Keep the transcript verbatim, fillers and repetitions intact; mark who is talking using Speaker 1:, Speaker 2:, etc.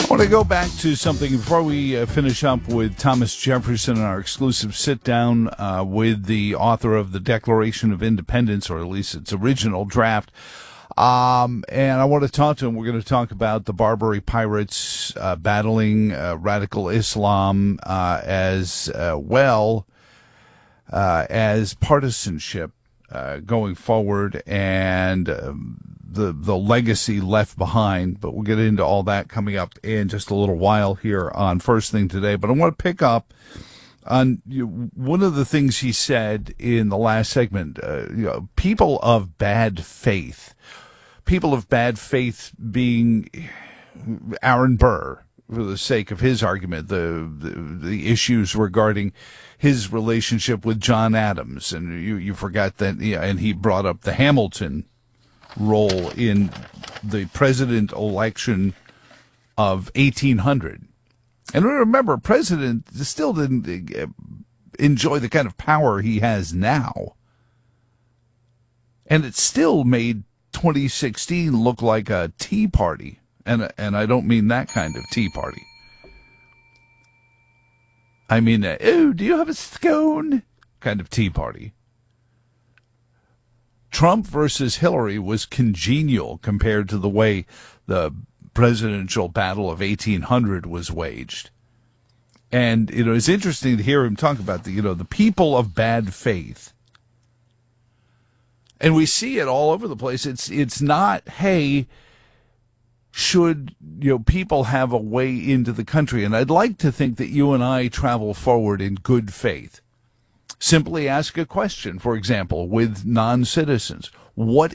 Speaker 1: I want to go back to something before we uh, finish up with Thomas Jefferson and our exclusive sit-down uh, with the author of the Declaration of Independence, or at least its original draft. Um, and I want to talk to him. We're going to talk about the Barbary Pirates uh, battling uh, radical Islam uh, as uh, well uh, as partisanship uh, going forward, and um, the the legacy left behind. But we'll get into all that coming up in just a little while here on First Thing Today. But I want to pick up on you know, one of the things he said in the last segment. Uh, you know, people of bad faith, people of bad faith being Aaron Burr, for the sake of his argument, the, the the issues regarding his relationship with John Adams, and you you forgot that, yeah, and he brought up the Hamilton role in the president election of eighteen hundred. And remember, President still didn't enjoy the kind of power he has now. And it still made twenty sixteen look like a tea party. And, and I don't mean that kind of tea party. I mean, uh, oh, do you have a scone kind of tea party. Trump versus Hillary was congenial compared to the way the presidential battle of eighteen hundred was waged. And, you know, it's interesting to hear him talk about the, you know, the people of bad faith. And we see it all over the place. It's, it's not, hey, should, you know, people have a way into the country? And I'd like to think that you and I travel forward in good faith. Simply ask a question, for example, with non-citizens. What